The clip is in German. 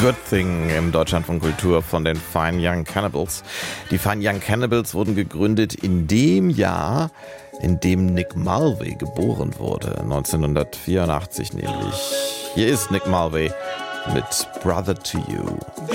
Good Thing im Deutschlandfunk Kultur von den Fine Young Cannibals. Die Fine Young Cannibals wurden gegründet in dem Jahr, in dem Nick Mulvey geboren wurde, 1984 nämlich. Hier ist Nick Mulvey mit Brother to You.